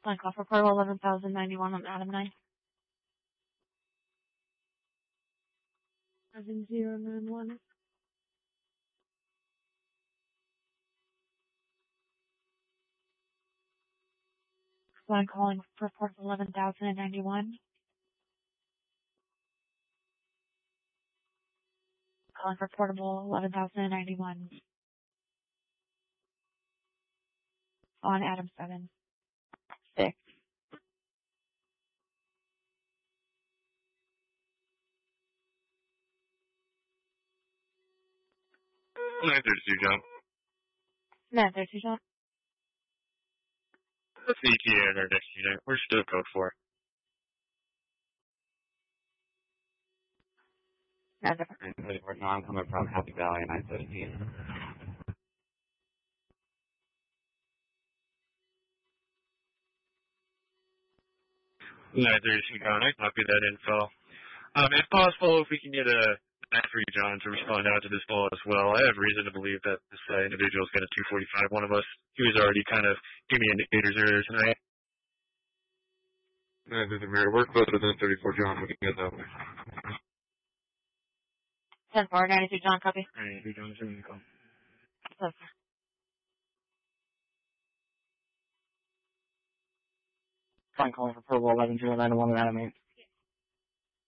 Flight call for Portal 11,091 on Adam 9. 7091. Flight calling for Portal 11,091. Calling for Portable 11,091. On Adam 7. 6. 932, John. 932, John. What's the ETA in our next unit? We're still code 4. No, different. No, I'm coming from Happy Valley, 917. 932, John. I copy that info. If possible, if we can get a 9-3, John, to respond out to this call as well. I have reason to believe that this individual is going to 245 one of us. He was already kind of giving me indicators earlier tonight. 9-3, Mary. We're closer than 34, John. We can get that way. 10-4, 92, John, copy. 92, John, is there any call? 10-4. Flight calling for Portable 11,091 on Adam 8.